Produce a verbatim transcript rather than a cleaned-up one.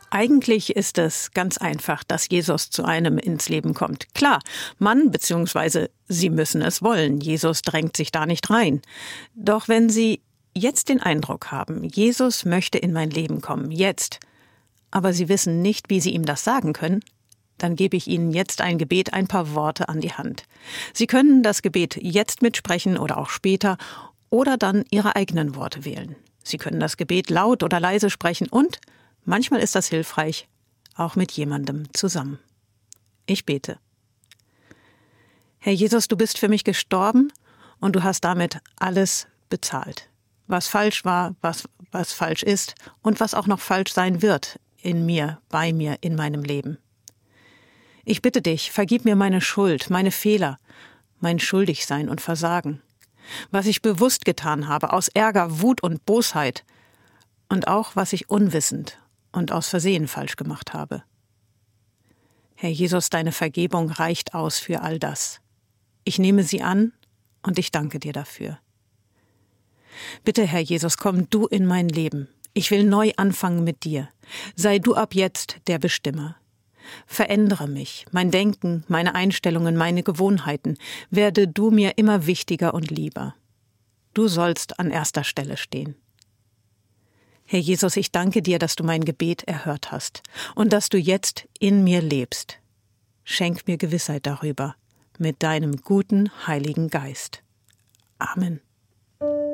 Eigentlich ist es ganz einfach, dass Jesus zu einem ins Leben kommt. Klar, man bzw. Sie müssen es wollen. Jesus drängt sich da nicht rein. Doch wenn Sie jetzt den Eindruck haben, Jesus möchte in mein Leben kommen, jetzt, aber Sie wissen nicht, wie Sie ihm das sagen können, dann gebe ich Ihnen jetzt ein Gebet, ein paar Worte an die Hand. Sie können das Gebet jetzt mitsprechen oder auch später oder dann Ihre eigenen Worte wählen. Sie können das Gebet laut oder leise sprechen und manchmal ist das hilfreich, auch mit jemandem zusammen. Ich bete. Herr Jesus, du bist für mich gestorben und du hast damit alles bezahlt. Was falsch war, was, was falsch ist und was auch noch falsch sein wird in mir, bei mir, in meinem Leben. Ich bitte dich, vergib mir meine Schuld, meine Fehler, mein Schuldigsein und Versagen, was ich bewusst getan habe, aus Ärger, Wut und Bosheit und auch, was ich unwissend und aus Versehen falsch gemacht habe. Herr Jesus, deine Vergebung reicht aus für all das. Ich nehme sie an und ich danke dir dafür. Bitte, Herr Jesus, komm du in mein Leben. Ich will neu anfangen mit dir. Sei du ab jetzt der Bestimmer. Verändere mich, mein Denken, meine Einstellungen, meine Gewohnheiten. Werde du mir immer wichtiger und lieber. Du sollst an erster Stelle stehen. Herr Jesus, ich danke dir, dass du mein Gebet erhört hast und dass du jetzt in mir lebst. Schenk mir Gewissheit darüber mit deinem guten Heiligen Geist. Amen.